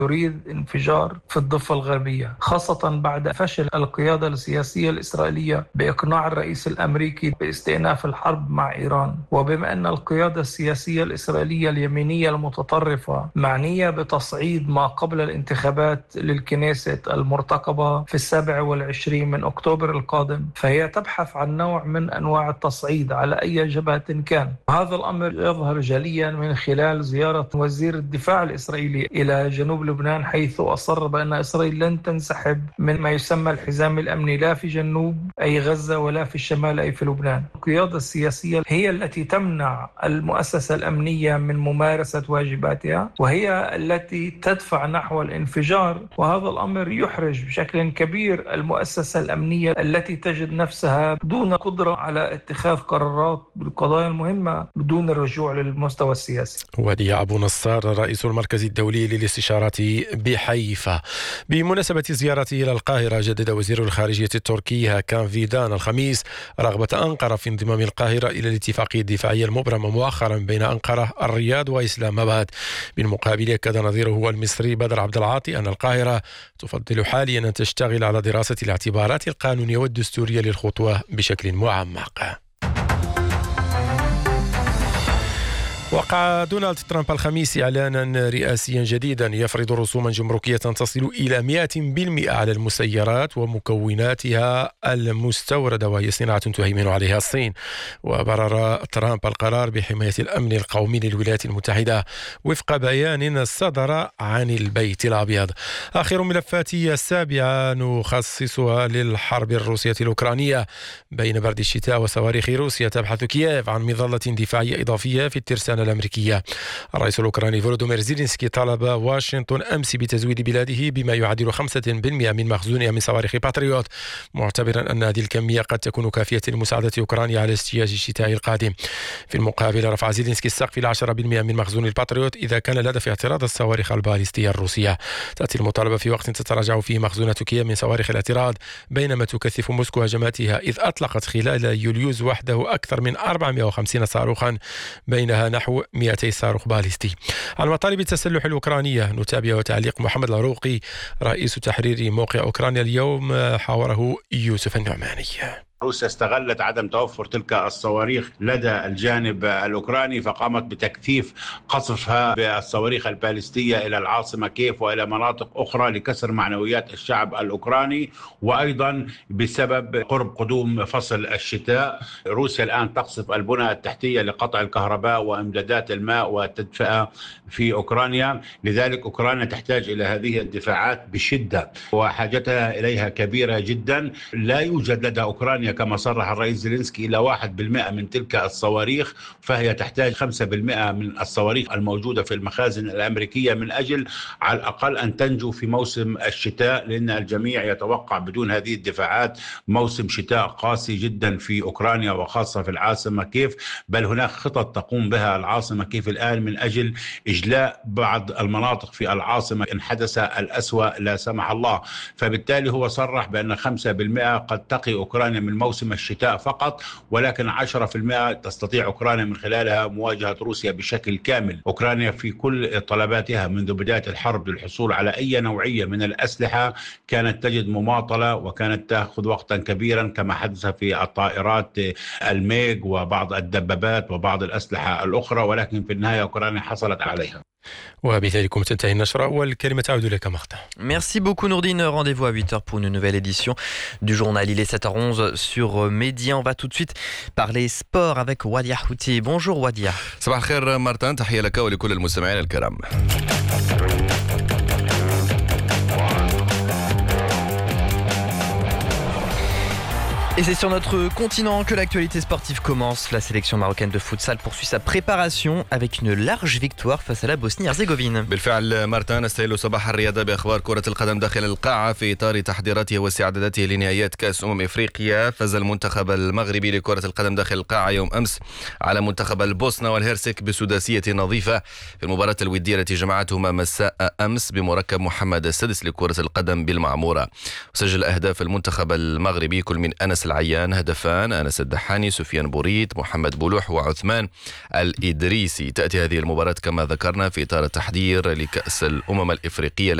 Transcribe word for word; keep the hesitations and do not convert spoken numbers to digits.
يريد انفجار في الضفة الغربية، خاصة بعد فشل القيادة السياسية الإسرائيلية بإقناع الرئيس الأمريكي باستئناف الحرب مع إيران. وبما أن القيادة السياسية الإسرائيلية اليمينية المتطرفة معنية بتصعيد ما قبل الانتخابات للكنيسة المرتقبة في السابع والعشرين من أكتوبر القادم، فهي تبحث عن نوع من أنواع التصعيد على أي جبهة كان. هذا الأمر يظهر جليا من خلال زيارة وزير الدفاع الإسرائيلي إلى جنوب لبنان، حيث أصر بأن إسرائيل لن تنسحب من ما يسمى الحزام الأمني لا في جنوب أي غزة ولا في الشمال أي في لبنان. القيادة السياسية هي التي تمنع المؤسسة الأمنية من ممارسة واجباتها، وهي التي تدفع نحو الانفجار. وهذا الأمر يحرج بشكل كبير المؤسسة الأمنية التي تجد نفسها دون قدرة على اتخاذ قرارات بالقضايا المهمة بدون الرجوع للمستوى السياسي. وديع أبو نصار رئيس المركز الدولي للاستشارات بحيفا. بمناسبة زيارته إلى القاهرة، جدد وزير الخارجية التركي هاكان فيدان الخميس رغبة أنقرة في انضمام القاهرة إلى الاتفاقية الدفاعية المبرمة مؤخرا بين أنقرة، الرياض وإسلام آباد. بالمقابل أكد نظيره المصري بدر عبد العاطي أن القاهرة تفضل حاليا أن تشتغل على دراسة الاعتبارات القانونية والدستورية للخطوة بشكل معمق. وقع دونالد ترامب الخميس إعلانا رئاسيا جديدا يفرض رسوما جمركية تصل إلى مئة بالمئة على المسيرات ومكوناتها المستوردة، وهي صناعة تهيمن عليها الصين. وبرر ترامب القرار بحماية الأمن القومي للولايات المتحدة وفق بيان صدر عن البيت الأبيض. آخر ملفاتي السابعة نخصصها للحرب الروسية الأوكرانية. بين برد الشتاء وصواريخ روسيا تبحث كييف عن مظلة دفاعية إضافية في الترسانة الأمريكية. الرئيس الأوكراني فولودومير زيلينسكي طلب واشنطن أمس بتزويد بلاده بما يعادل خمسة بالمئة من مخزونها من صواريخ باتريوت، معتبرا أن هذه الكمية قد تكون كافية لمساعدة أوكرانيا على اجتياز الشتاء القادم. في المقابل رفع زيلينسكي السقف إلى عشرة بالمئة من مخزون الباتريوت إذا كان الهدف اعتراض الصواريخ الباليستية الروسية. تأتي المطالبة في وقت تتراجع فيه مخزونات كييف من صواريخ الاعتراض، بينما تكثف موسكو هجماتها، إذ أطلقت خلال يوليوز وحده أكثر من أربعمئة وخمسين صاروخا، بينها نحو مئتي صاروخ باليستي. عن مطالب التسلح الأوكرانية نتابع وتعليق محمد العروقي رئيس تحرير موقع أوكرانيا اليوم، حاوره يوسف النعماني. روسيا استغلت عدم توفر تلك الصواريخ لدى الجانب الأوكراني، فقامت بتكثيف قصفها بالصواريخ الباليستية إلى العاصمة كييف وإلى مناطق أخرى لكسر معنويات الشعب الأوكراني. وأيضا بسبب قرب قدوم فصل الشتاء، روسيا الآن تقصف البنى التحتية لقطع الكهرباء وإمدادات الماء والتدفئة في أوكرانيا. لذلك أوكرانيا تحتاج إلى هذه الدفاعات بشدة وحاجتها إليها كبيرة جدا. لا يوجد لدى أوكرانيا كما صرح الرئيس زيلينسكي إلى واحد بالمئة من تلك الصواريخ، فهي تحتاج خمسة بالمئة من الصواريخ الموجودة في المخازن الأمريكية من أجل على الأقل أن تنجو في موسم الشتاء، لأن الجميع يتوقع بدون هذه الدفاعات موسم شتاء قاسي جدا في أوكرانيا وخاصة في العاصمة كييف. بل هناك خطط تقوم بها العاصمة كييف الآن من أجل إجلاء بعض المناطق في العاصمة إن حدث الأسوأ لا سمح الله. فبالتالي هو صرح بأن خمسة بالمئة قد تقي أوكرانيا من موسم الشتاء فقط، ولكن عشرة بالمئة تستطيع أوكرانيا من خلالها مواجهة روسيا بشكل كامل. أوكرانيا في كل طلباتها منذ بداية الحرب للحصول على أي نوعية من الأسلحة كانت تجد مماطلة وكانت تأخذ وقتا كبيرا، كما حدث في الطائرات الميغ وبعض الدبابات وبعض الأسلحة الأخرى، ولكن في النهاية أوكرانيا حصلت عليها. وبذلكم تنتهي النشرة والكلمة تعود لك مختار. Merci beaucoup Nourdine, rendez-vous à huit heures pour une nouvelle édition du journal. Il est sept heures onze sur Média. On va tout de suite parler sport avec Wadia Houti. Bonjour Wadia. صباح الخير مارتن، تحية لك ولكل المستمعين الكرام. Et c'est sur notre continent que l'actualité sportive commence. La sélection marocaine de futsal poursuit sa préparation avec une large victoire face à la Bosnie-Herzégovine. بالفعل مارتن، نستهل صباح الرياضة بأخبار كرة القدم داخل القاعة. في إطار تحضيراته واستعداداته لنهائيات كأس أمم إفريقيا، فاز المنتخب المغربي لكرة القدم داخل القاعة يوم أمس على منتخب البوسنة والهرسك بسداسية نظيفة في المباراة الودية التي جمعتهما مساء أمس بمركب محمد السادس لكرة القدم بالمعمورة. وسجل أهداف المنتخب المغربي كل من أنس العيان هدفان، أنس الدحاني، سفيان بوريت، محمد بولوح وعثمان الإدريسي. تأتي هذه المباراة كما ذكرنا في إطار التحضير لكأس الأمم الإفريقية